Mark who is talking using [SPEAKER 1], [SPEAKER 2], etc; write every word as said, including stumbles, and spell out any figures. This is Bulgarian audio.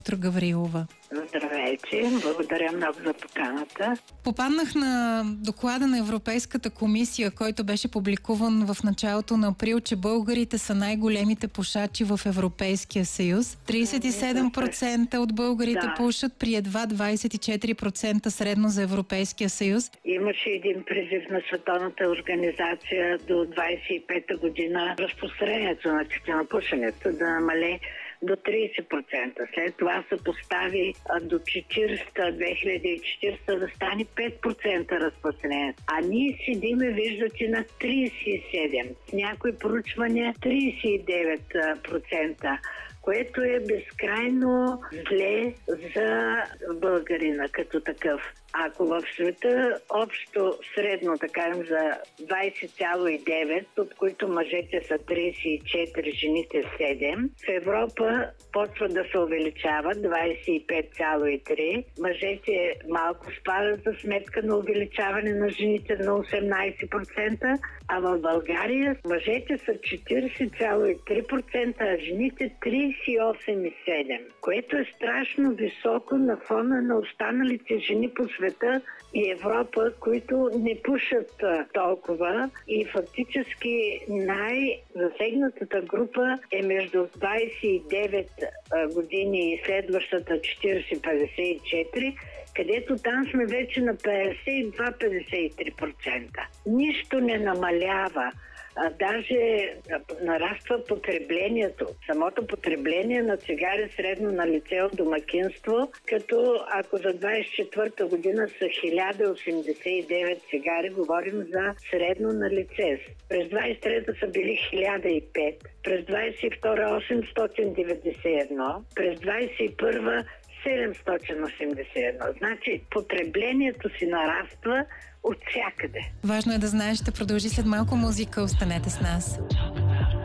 [SPEAKER 1] Гаврилова.
[SPEAKER 2] Здравейте, благодаря много за поканата.
[SPEAKER 1] Попаднах на доклада на Европейската комисия, който беше публикуван в началото на април, че българите са най-големите пушачи в Европейския съюз. тридесет и седем процента от българите да. пушат при едва двадесет и четири процента средно за Европейския съюз.
[SPEAKER 2] Имаше един призив на Световната организация до двадесет и пета година разпространението на тютюнопушенето да намалее до тридесет процента. След това се постави до четиридесета, две хиляди и четиридесета да стане пет процента разпространение. А ние седиме, виждате, на тридесет и седем. С някои проучвания тридесет и девет процента, което е безкрайно зле за българина като такъв. Ако в света общо средно, така за двадесет цяло и девет, от които мъжете са тридесет и четири, жените седем, в Европа почва да се увеличава двадесет и пет цяло и три, мъжете малко спадат за сметка на увеличаване на жените на осемнадесет процента, а в България мъжете са четиридесет цяло и три процента, а жените тридесет и осем цяло и седем процента, което е страшно високо на фона на останалите жени по света и Европа, които не пушат толкова, и фактически най-засегнатата група е между двадесет и девет години и следващата четиридесет петдесет и четири, където там сме вече на петдесет и два до петдесет и три процента. Нищо не намалява. А даже нараства потреблението. Самото потребление на цигари средно на лице от домакинство, като ако за двадесет и четвърта година са хиляда осемдесет и девет цигари, говорим за средно на лице. През двадесет и трета са били хиляда и пет, през двадесет и втора осемстотин деветдесет и едно, през двадесет и първа седемстотин осемдесет и едно. Значи потреблението си нараства от всякъде.
[SPEAKER 1] Важно е да знаеш, ще продължи след малко музика. Останете с нас.